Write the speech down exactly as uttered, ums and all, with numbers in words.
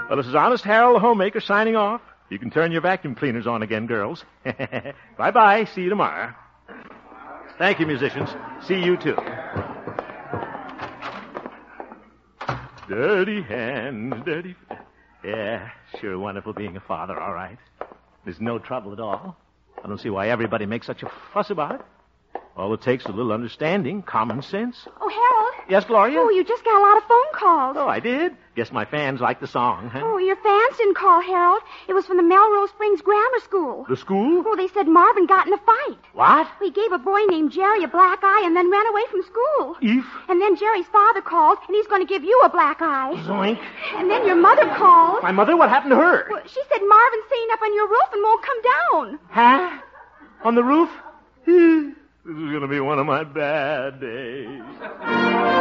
Well, this is Honest Harold, the homemaker, signing off. You can turn your vacuum cleaners on again, girls. Bye-bye. See you tomorrow. Thank you, musicians. See you, too. Dirty hands, dirty... Yeah, sure wonderful being a father, all right. There's no trouble at all. I don't see why everybody makes such a fuss about it. All it takes is a little understanding, common sense. Oh, Harold. Yes, Gloria? Oh, you just got a lot of phone calls. Oh, I did? Guess my fans like the song, huh? Oh, your fans didn't call, Harold. It was from the Melrose Springs Grammar School. The school? Oh, they said Marvin got in a fight. What? He gave a boy named Jerry a black eye and then ran away from school. Eve? And then Jerry's father called, and he's going to give you a black eye. Zoink. And then your mother called. My mother? What happened to her? Well, she said Marvin's sitting up on your roof and won't come down. Huh? On the roof? This is going to be one of my bad days.